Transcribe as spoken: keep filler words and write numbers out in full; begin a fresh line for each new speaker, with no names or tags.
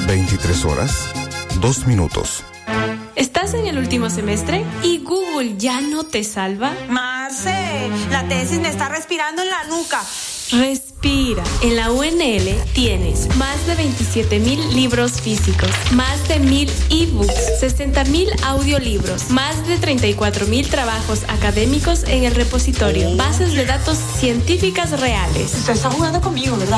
veintitrés horas, dos minutos.
¿Estás en el último semestre y Google ya no te salva?
Marce, la tesis me está respirando en la nuca.
Respira. En la U N L tienes más de veintisiete mil libros físicos, más de mil ebooks, sesenta mil audiolibros, más de treinta y cuatro mil trabajos académicos en el repositorio, bases de datos científicas reales.
Usted está jugando conmigo, ¿verdad?